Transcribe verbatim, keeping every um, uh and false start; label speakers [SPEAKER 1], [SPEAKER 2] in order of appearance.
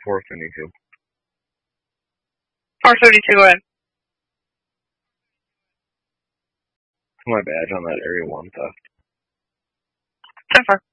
[SPEAKER 1] four seventy-two.
[SPEAKER 2] four thirty-two, go ahead.
[SPEAKER 1] My badge on that Area one theft.
[SPEAKER 2] ten four.